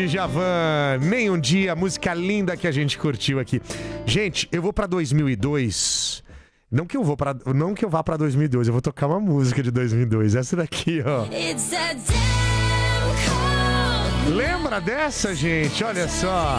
Djavan, nem um dia, música linda que a gente curtiu aqui. Gente, eu vou pra 2002. Não que eu vá pra 2002, eu vou tocar uma música de 2002. Essa daqui, ó. Lembra dessa, gente? Olha só.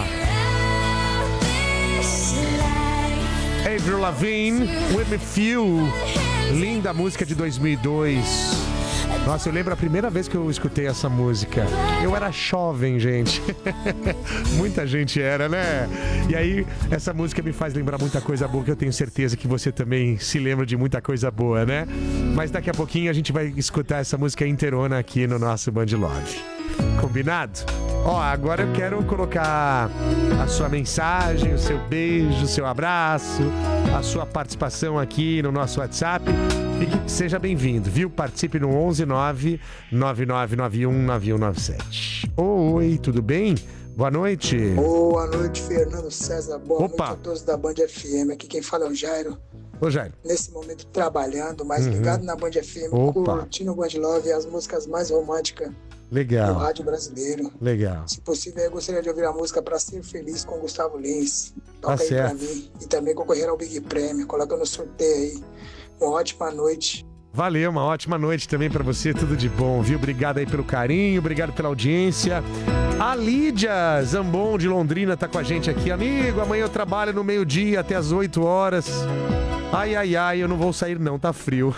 Avril Lavigne, With You. Linda música de 2002. Nossa, eu lembro a primeira vez que eu escutei essa música. Eu era jovem, gente. Muita gente era, né? E aí, essa música me faz lembrar muita coisa boa, que eu tenho certeza que você também se lembra de muita coisa boa, né? Mas daqui a pouquinho a gente vai escutar essa música inteirona aqui no nosso Band Love. Combinado? Ó, agora eu quero colocar a sua mensagem, o seu beijo, o seu abraço, a sua participação aqui no nosso WhatsApp. Seja bem-vindo, viu? Participe no 119-9991-9197. Oi, tudo bem? Boa noite. Boa noite, Fernando César. Boa Opa. noite a todos da Band FM. Aqui quem fala é o Jairo. Ô, Jairo. Nesse momento trabalhando, mas ligado na Band FM, Opa. curtindo o Band Love e as músicas mais românticas Legal. do rádio brasileiro. Legal. Se possível, eu gostaria de ouvir a música Pra Ser Feliz com Gustavo Lins. Toca Tá aí certo. pra mim. E também concorrer ao Big Prêmio. Coloca no sorteio aí. Uma ótima noite. Valeu, uma ótima noite também pra você, tudo de bom, viu? Obrigado aí pelo carinho, obrigado pela audiência. A Lídia Zambon de Londrina tá com a gente aqui. Amigo, amanhã eu trabalho no meio-dia até as 8 horas. Ai, ai, ai, eu não vou sair não, tá frio.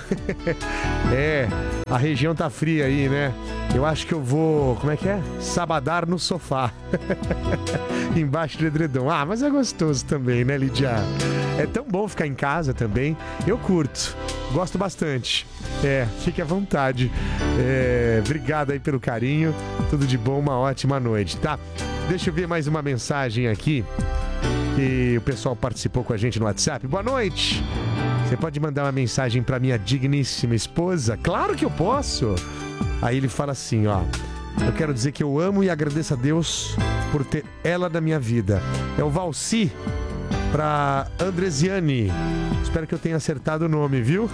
É, a região tá fria aí, né? Eu acho que eu vou, como é que é? Sabadar no sofá. Embaixo do edredom. Ah, mas é gostoso também, né, Lídia? É tão bom ficar em casa também. Eu curto, gosto bastante. É, fique à vontade. Obrigado aí pelo carinho. Tudo de bom, uma ótima noite, tá? Deixa eu ver mais uma mensagem aqui que o pessoal participou com a gente no WhatsApp. Boa noite. Você pode mandar uma mensagem pra minha digníssima esposa? Claro que eu posso. Aí ele fala assim, ó. Eu quero dizer que eu amo e agradeço a Deus por ter ela na minha vida. É o Valci pra Andresiane. Espero que eu tenha acertado o nome, viu?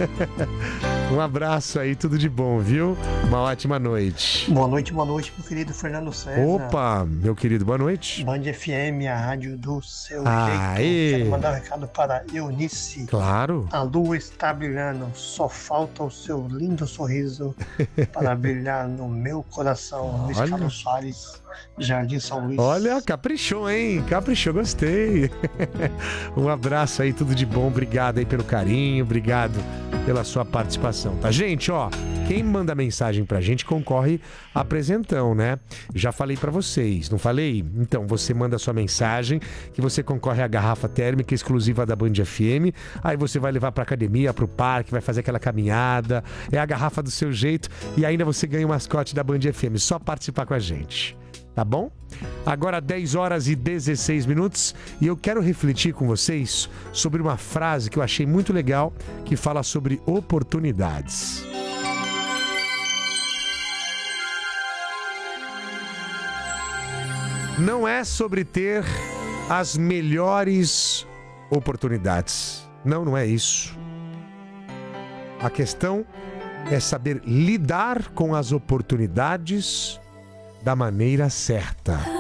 Um abraço aí, tudo de bom, viu? Uma ótima noite. Boa noite, meu querido Fernando César. Opa, meu querido, boa noite. Band FM, a rádio do seu Aê. jeito. Quero mandar um recado para Eunice. Claro. A lua está brilhando, só falta o seu lindo sorriso para brilhar no meu coração. Luiz Olha. Carlos Soares, Jardim São Luís. Olha, caprichou, hein? Caprichou, gostei. Um abraço aí, tudo de bom. Obrigado aí pelo carinho, obrigado pela sua participação, tá? Gente, ó, quem manda mensagem pra gente concorre a presentão, né? Já falei pra vocês, não falei? Então, você manda a sua mensagem, que você concorre à garrafa térmica exclusiva da Band FM, aí você vai levar pra academia, pro parque, vai fazer aquela caminhada, é a garrafa do seu jeito, e ainda você ganha o mascote da Band FM, só participar com a gente. Tá bom? Agora 10 horas e 16 minutos e eu quero refletir com vocês sobre uma frase que eu achei muito legal que fala sobre oportunidades. Não é sobre ter as melhores oportunidades. Não, não é isso. A questão é saber lidar com as oportunidades da maneira certa.